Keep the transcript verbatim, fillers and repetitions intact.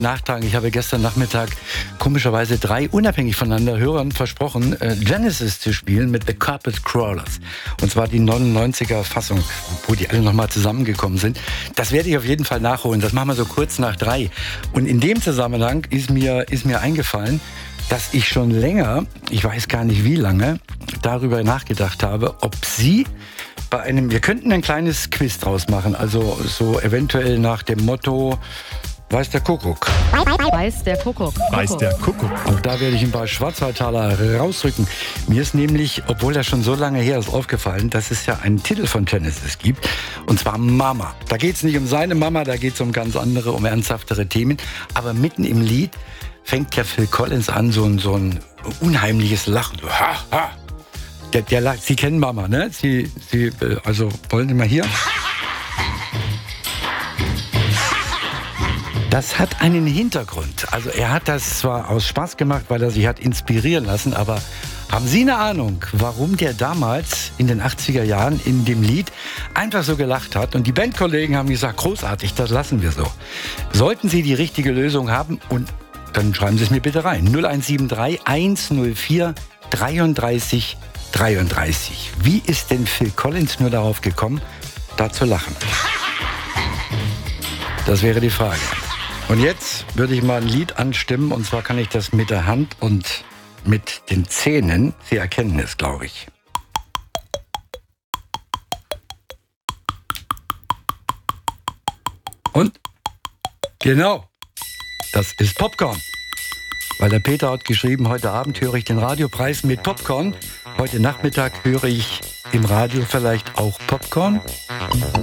Nachtragen. Ich habe gestern Nachmittag komischerweise drei unabhängig voneinander Hörern versprochen, äh, Genesis zu spielen mit The Carpet Crawlers. Und zwar die neunundneunziger Fassung, wo die alle nochmal zusammengekommen sind. Das werde ich auf jeden Fall nachholen. Das machen wir so kurz nach drei. Und in dem Zusammenhang ist mir, ist mir eingefallen, dass ich schon länger, ich weiß gar nicht wie lange, darüber nachgedacht habe, ob Sie bei einem, wir könnten ein kleines Quiz draus machen, also so eventuell nach dem Motto, weiß der Kuckuck. Weiß der Kuckuck. Weiß der Kuckuck. Auch da werde ich ein paar Schwarzwaldtaler rausrücken. Mir ist nämlich, obwohl das schon so lange her ist, aufgefallen, dass es ja einen Titel von Genesis gibt. Und zwar Mama. Da geht es nicht um seine Mama, da geht es um ganz andere, um ernsthaftere Themen. Aber mitten im Lied fängt ja Phil Collins an, so ein, so ein unheimliches Lachen. So, ha, ha. Der, der lacht. Sie kennen Mama, ne? Sie, Sie, also wollen Sie mal hier? Das hat einen Hintergrund. Also er hat das zwar aus Spaß gemacht, weil er sich hat inspirieren lassen, aber haben Sie eine Ahnung, warum der damals in den achtziger Jahren in dem Lied einfach so gelacht hat? Und die Bandkollegen haben gesagt, großartig, das lassen wir so. Sollten Sie die richtige Lösung haben, und dann schreiben Sie es mir bitte rein. null eins sieben drei eins null vier dreiunddreißig dreiunddreißig. Wie ist denn Phil Collins nur darauf gekommen, da zu lachen? Das wäre die Frage. Und jetzt würde ich mal ein Lied anstimmen, und zwar kann ich das mit der Hand und mit den Zähnen. Sie erkennen es, glaube ich. Und? Genau. Das ist Popcorn. Weil der Peter hat geschrieben, heute Abend höre ich den Radiopreis mit Popcorn. Heute Nachmittag höre ich im Radio vielleicht auch Popcorn.